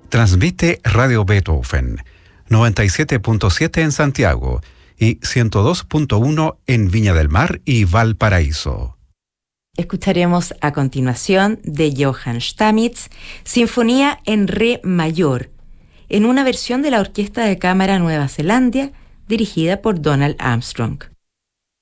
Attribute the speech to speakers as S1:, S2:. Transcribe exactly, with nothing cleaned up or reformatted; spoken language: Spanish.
S1: Transmite Radio Beethoven, noventa y siete punto siete en Santiago y ciento dos punto uno en Viña del Mar y Valparaíso.
S2: Escucharemos a continuación de Johann Stamitz, Sinfonía en Re mayor, en una versión de la Orquesta de Cámara Nueva Zelanda, dirigida por Donald Armstrong.